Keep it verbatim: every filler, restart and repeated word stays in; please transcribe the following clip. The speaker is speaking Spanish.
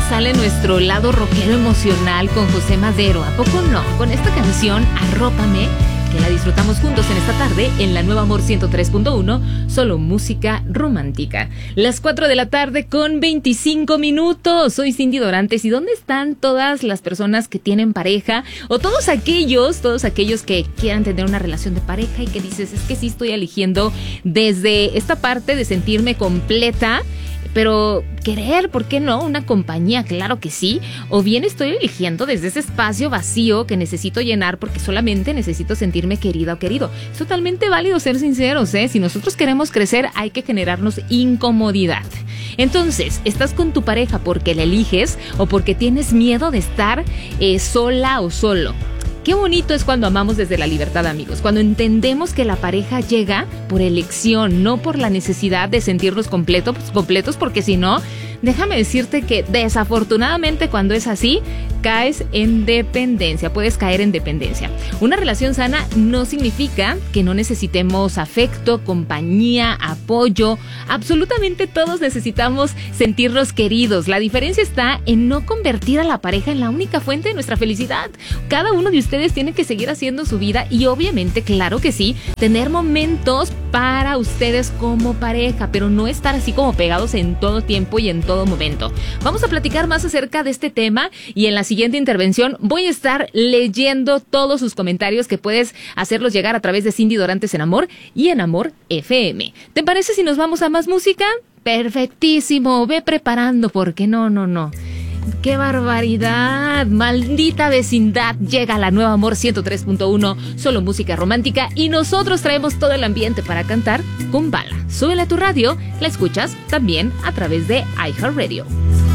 sale nuestro lado rockero emocional con José Madero. ¿A poco no? Con esta canción, Arrópame, que la disfrutamos juntos en esta tarde en la Nueva Amor ciento tres punto uno, solo música romántica. Las cuatro de la tarde con veinticinco minutos. Soy Cindy Dorantes. ¿Y dónde están todas las personas que tienen pareja? O todos aquellos, todos aquellos que quieran tener una relación de pareja y que dices, es que sí estoy eligiendo desde esta parte de sentirme completa, pero querer, ¿por qué no? Una compañía, claro que sí. O bien estoy eligiendo desde ese espacio vacío que necesito llenar porque solamente necesito sentirme querida o querido. Es totalmente válido ser sinceros, ¿eh? Si nosotros queremos crecer, hay que generarnos incomodidad. Entonces, ¿estás con tu pareja porque la eliges o porque tienes miedo de estar eh, sola o solo? Qué bonito es cuando amamos desde la libertad, amigos, cuando entendemos que la pareja llega por elección, no por la necesidad de sentirnos completos, completos, porque si no, déjame decirte que desafortunadamente cuando es así, caes en dependencia, puedes caer en dependencia. Una relación sana no significa que no necesitemos afecto, compañía, apoyo. Absolutamente todos necesitamos sentirnos queridos. La diferencia está en no convertir a la pareja en la única fuente de nuestra felicidad. Cada uno de ustedes tiene que seguir haciendo su vida y obviamente, claro que sí, tener momentos para ustedes como pareja, pero no estar así como pegados en todo tiempo y en todo momento. Vamos a platicar más acerca de este tema y en la siguiente intervención voy a estar leyendo todos sus comentarios que puedes hacerlos llegar a través de Cindy Dorantes en Amor y en Amor F M. ¿Te parece si nos vamos a más música? Perfectísimo, ve preparando porque no, no, no. ¡Qué barbaridad! ¡Maldita vecindad! Llega la Nueva Amor ciento tres punto uno, solo música romántica, y nosotros traemos todo el ambiente para cantar con Bala. Súbele a tu radio, la escuchas también a través de iHeartRadio.